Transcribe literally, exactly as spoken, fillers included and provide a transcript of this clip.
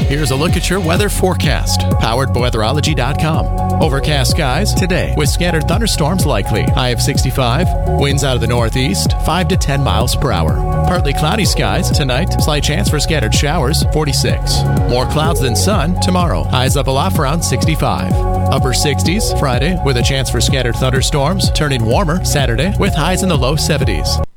Here's a look at your weather forecast, powered by weatherology dot com. Overcast skies today with scattered thunderstorms likely. High of sixty-five. Winds out of the northeast, five to ten miles per hour. Partly cloudy skies tonight. Slight chance for scattered showers, forty-six. More clouds than sun tomorrow. Highs up a lot around sixty-five. Upper sixties Friday with a chance for scattered thunderstorms. Turning warmer Saturday with highs in the low seventies.